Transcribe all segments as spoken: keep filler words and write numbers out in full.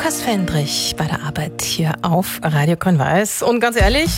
Lukas Fendrich bei der Arbeit hier auf Radio Grün-Weiß. Und ganz ehrlich,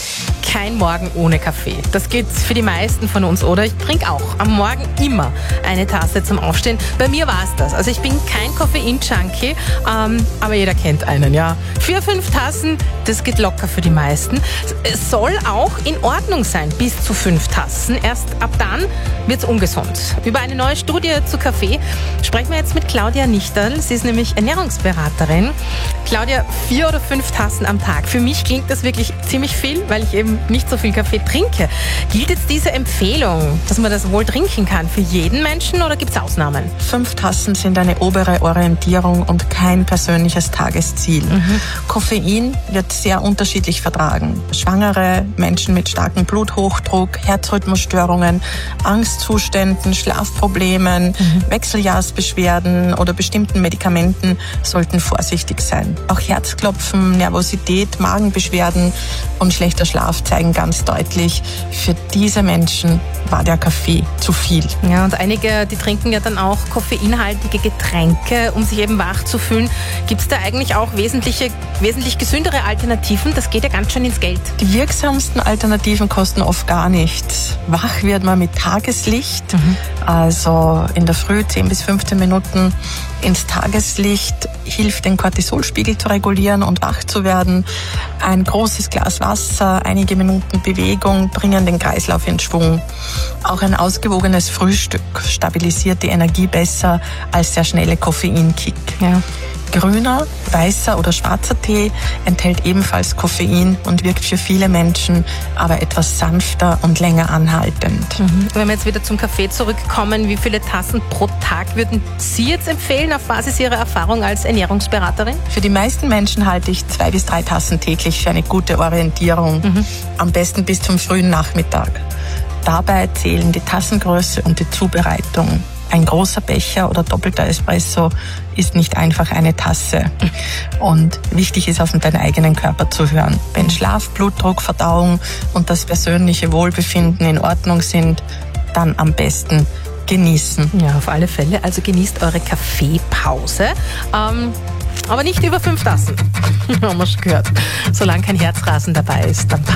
kein Morgen ohne Kaffee. Das geht für die meisten von uns, oder? Ich trinke auch am Morgen immer eine Tasse zum Aufstehen. Bei mir war es das. Also ich bin kein Koffein-Junkie, ähm, aber jeder kennt einen, ja. Vier, fünf Tassen, das geht locker für die meisten. Es soll auch in Ordnung sein, bis zu fünf Tassen. Erst ab dann wird es ungesund. Über eine neue Studie zu Kaffee sprechen wir jetzt mit Claudia Nichterl. Sie ist nämlich Ernährungsberaterin. Claudia, vier oder fünf Tassen am Tag. Für mich klingt das wirklich ziemlich viel, weil ich eben nicht so viel Kaffee trinke. Gilt jetzt diese Empfehlung, dass man das wohl trinken kann, für jeden Menschen oder gibt es Ausnahmen? Fünf Tassen sind eine obere Orientierung und kein persönliches Tagesziel. Mhm. Koffein wird sehr unterschiedlich vertragen. Schwangere, Menschen mit starkem Bluthochdruck, Herzrhythmusstörungen, Angstzuständen, Schlafproblemen, mhm. Wechseljahrsbeschwerden oder bestimmten Medikamenten sollten vorsichtig sein. Auch Herzklopfen, Nervosität, Magenbeschwerden und schlechter Schlaf zeigen ganz deutlich, für diese Menschen war der Kaffee zu viel. Ja, und einige, die trinken ja dann auch koffeinhaltige Getränke, um sich eben wach zu fühlen. Gibt es da eigentlich auch wesentliche, wesentlich gesündere Alternativen? Das geht ja ganz schön ins Geld. Die wirksamsten Alternativen kosten oft gar nichts. Wach wird man mit Tageslicht, mhm. also in der Früh zehn bis fünfzehn Minuten ins Tageslicht hilft, den Cortisolspiegel zu regulieren und wach zu werden. Ein großes Glas Wasser, einige Minuten Bewegung bringen den Kreislauf in Schwung. Auch ein ausgewogenes Frühstück stabilisiert die Energie besser als der schnelle Koffeinkick. Ja. Grüner, weißer oder schwarzer Tee enthält ebenfalls Koffein und wirkt für viele Menschen aber etwas sanfter und länger anhaltend. Mhm. Wenn wir jetzt wieder zum Kaffee zurückkommen, wie viele Tassen pro Tag würden Sie jetzt empfehlen auf Basis Ihrer Erfahrung als Ernährungsberaterin? Für die meisten Menschen halte ich zwei bis drei Tassen täglich für eine gute Orientierung. Mhm. Am besten bis zum frühen Nachmittag. Dabei zählen die Tassengröße und die Zubereitung. Ein großer Becher oder doppelter Espresso ist nicht einfach eine Tasse. Und wichtig ist, auf deinen eigenen Körper zu hören. Wenn Schlaf, Blutdruck, Verdauung und das persönliche Wohlbefinden in Ordnung sind, dann am besten genießen. Ja, auf alle Fälle. Also genießt eure Kaffeepause. Ähm, aber nicht über fünf Tassen. Haben wir schon gehört. Solange kein Herzrasen dabei ist, dann